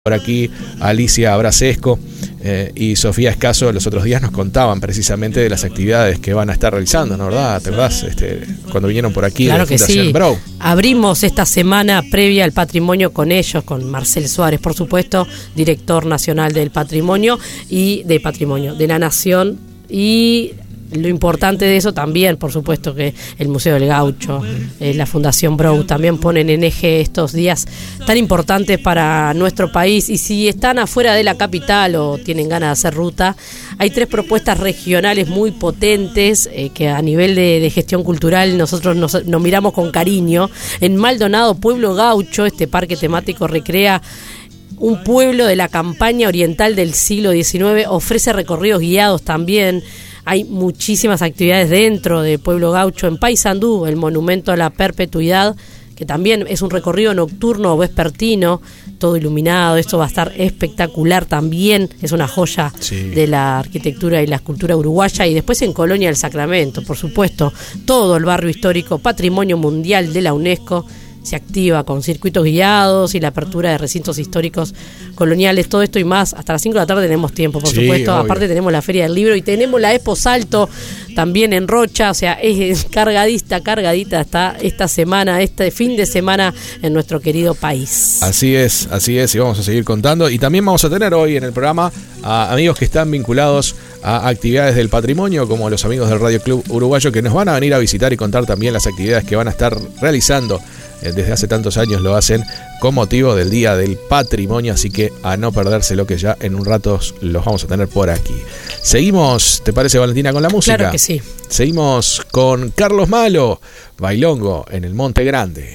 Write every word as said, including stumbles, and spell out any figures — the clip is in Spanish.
Por aquí Alicia Brasesco eh, y Sofía Escaso los otros días nos contaban precisamente de las actividades que van a estar realizando, ¿no? ¿Verdad? ¿Te acordás? Este, cuando vinieron por aquí claro de la que Fundación sí. Brough. Abrimos esta semana previa al patrimonio con ellos, con Marcel Suárez, por supuesto, director nacional del patrimonio y de patrimonio de la Nación. Y lo importante de eso también, por supuesto, que el Museo del Gaucho, eh, la Fundación Brough también ponen en eje estos días tan importantes para nuestro país. Y si están afuera de la capital o tienen ganas de hacer ruta, hay tres propuestas regionales muy potentes eh, que a nivel de, de gestión cultural nosotros nos, nos miramos con cariño. En Maldonado, Pueblo Gaucho, este parque temático recrea un pueblo de la campaña oriental del siglo diecinueve, ofrece recorridos guiados también. Hay muchísimas actividades dentro de Pueblo Gaucho. En Paysandú, el monumento a la perpetuidad, que también es un recorrido nocturno o vespertino, todo iluminado. Esto va a estar espectacular también. Es una joya sí. de la arquitectura y la escultura uruguaya. Y después en Colonia del Sacramento, por supuesto, todo el barrio histórico, Patrimonio Mundial de la UNESCO, se activa con circuitos guiados y la apertura de recintos históricos coloniales, todo esto y más. Hasta las cinco de la tarde tenemos tiempo, por sí, supuesto. Obvio. Aparte tenemos la Feria del Libro y tenemos la Expo Salto también en Rocha. O sea, es cargadita, cargadita está esta semana, este fin de semana en nuestro querido país. Así es, así es, y vamos a seguir contando. Y también vamos a tener hoy en el programa a amigos que están vinculados a actividades del patrimonio, como los amigos del Radio Club Uruguayo, que nos van a venir a visitar y contar también las actividades que van a estar realizando. Desde hace tantos años lo hacen con motivo del Día del Patrimonio, así que a no perdérselo, que ya en un rato los vamos a tener por aquí. Seguimos, ¿te parece, Valentina, con la música? Claro que sí. Seguimos con Carlos Malo, Bailongo en el Monte Grande.